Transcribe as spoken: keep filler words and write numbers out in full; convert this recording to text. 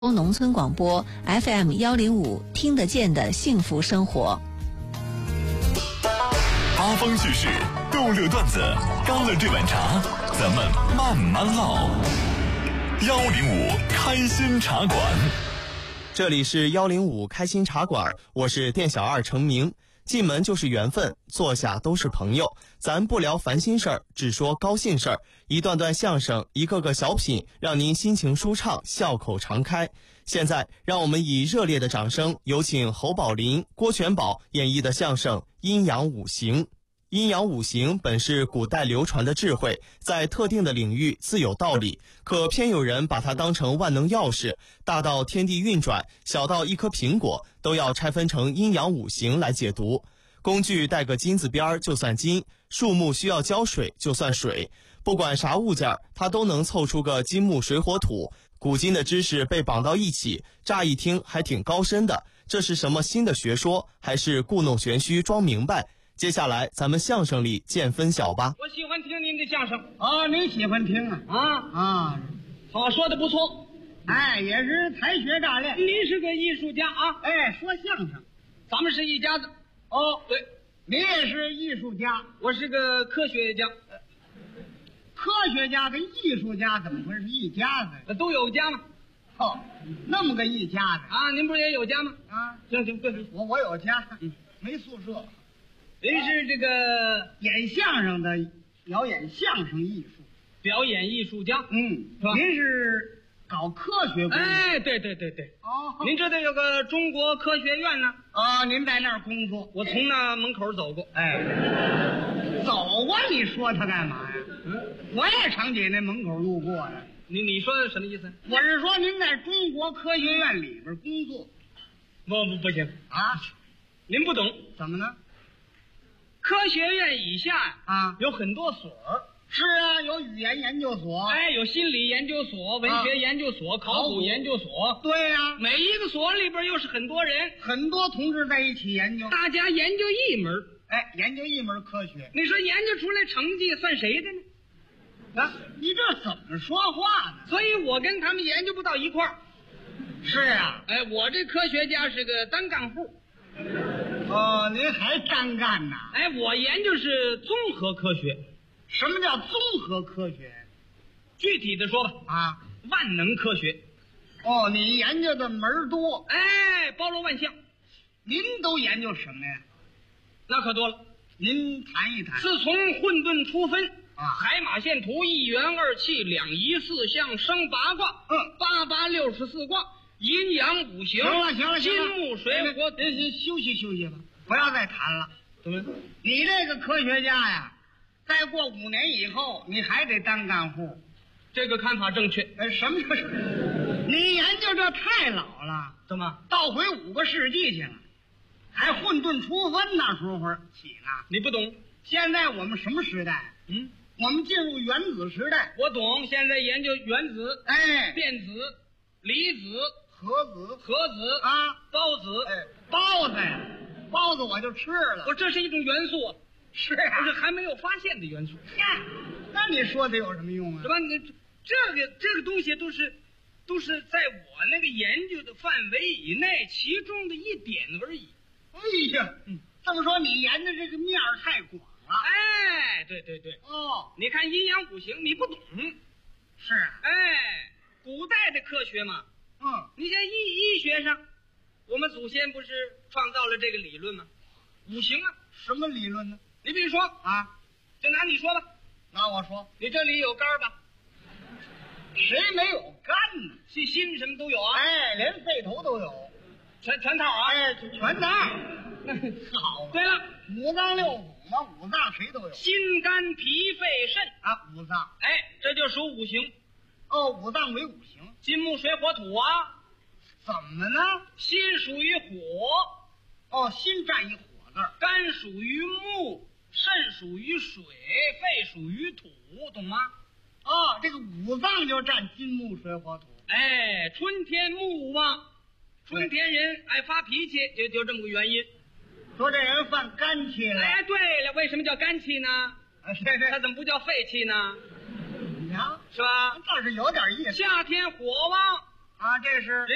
农村广播 F M 幺零五听得见的幸福生活。 八方趣事，逗乐段子，干了这碗茶，咱们慢慢唠。幺零五开心茶馆， 这里是幺零五开心茶馆，我是店小二程明。进门就是缘分，坐下都是朋友，咱不聊烦心事儿，只说高兴事儿。一段段相声，一个个小品，让您心情舒畅，笑口常开。现在让我们以热烈的掌声，有请侯宝林、郭全宝演绎的相声《阴阳五行》。阴阳五行本是古代流传的智慧，在特定的领域自有道理，可偏有人把它当成万能钥匙，大到天地运转，小到一颗苹果，都要拆分成阴阳五行来解读。工具带个金字边就算金，树木需要浇水就算水，不管啥物件，它都能凑出个金木水火土。古今的知识被绑到一起，乍一听还挺高深的，这是什么新的学说，还是故弄玄虚装明白？接下来咱们相声里见分晓吧。 我喜欢听您的相声啊，您喜欢听啊？ 啊啊， 好，说的不错。 哎，也是才学炸练。 您是个艺术家啊？ 哎，说相声， 咱们是一家子。 哦， 对， 您也是艺术家， 我是个科学家。 科学家跟艺术家怎么会是一家子？ 呃都有家吗？ 哦，那么个一家子啊，您不是也有家吗？ 啊， 行行，对， 我我有家， 嗯， 没宿舍。 您是这个演相声的，表演相声艺术， 表演艺术家， 嗯， 是吧？ 您是搞科学工作？ 哎，对对对对。 哦， 您知道有个中国科学院呢？ 啊，您在那儿工作？ 我从那门口走过。 哎，走过，你说他干嘛呀？ 嗯， 我也常在那门口路过的。 你你说什么意思？ 我是说您在中国科学院里边工作。 不不不行啊， 您不懂。 怎么呢？ 科学院以下啊有很多所。 是啊，有语言研究所， 哎，有心理研究所、文学研究所、啊、考古研究所。 对呀、啊， 每一个所里边又是很多人， 很多同志在一起研究， 大家研究一门， 哎，研究一门科学。 你说研究出来成绩算谁的呢？ 啊，你这怎么说话呢？ 所以我跟他们研究不到一块儿。 是啊， 哎，我这科学家是个单干户。 哦，您还单干呢？ 哎，我研究是综合科学。 什么叫综合科学？ 具体的说吧， 啊， 万能科学。 哦，你研究的门多， 哎，包罗万象。 您都研究什么呀？ 那可多了， 您谈一谈。 自从混沌初分啊， 海马线图一元二气两仪四象生八卦， 嗯， 八八六十四卦，阴阳五行。 行了行了行了， 金木水火。 您您休息休息吧，不要再谈了。 怎么？ 你这个科学家呀，再过五年以后，你还得当干户。 这个看法正确。 哎，什么叫是？你研究这太老了， 怎么倒回五个世纪去了？还混沌初分那时候起呢？ 你不懂。 现在我们什么时代？ 嗯， 我们进入原子时代。 我懂，现在研究原子、 哎， 电子、离子、 核子、 核子啊， 孢子。 哎，包子呀，包子我就吃了。 我这是一种元素啊。 是啊， 这是还没有发现的元素。 嗨，那你说它有什么用啊？ 是吧？你这个这个东西都是都是在我那个研究的范围以内，其中的一点而已。 哎呀，嗯，这么说你研究这个面儿太广了。 哎，对对对。 哦， 你看阴阳五行，你不懂。 是啊。 哎，古代的科学嘛。 嗯， 你像医医学上，我们祖先不是创造了这个理论吗？五行啊。 什么理论呢？ 你比如说啊， 就拿你说吧。 拿我说， 你这里有肝吧？ 谁没有肝呢？ 心心什么都有啊。 哎，连肺头都有， 全全套啊。 哎，全套。好。 对了， 五脏六腑嘛，五脏谁都有。 心肝脾肺肾啊，五脏。 哎，这就属五行。 哦，五脏为五行。 金木水火土啊。 怎么呢？ 心属于火。 哦，心占一火字。 肝属于木，肾属于水，肺属于土，懂吗？ 哦，这个五脏就占金木水火土。 哎，春天木旺，春天人爱发脾气，就就这么个原因。 说这人犯肝气了。 哎，对了，为什么叫肝气呢？ 啊，是是， 他怎么不叫肺气呢？ 你瞧， 是吧？ 倒是有点意思。 夏天火旺啊，这是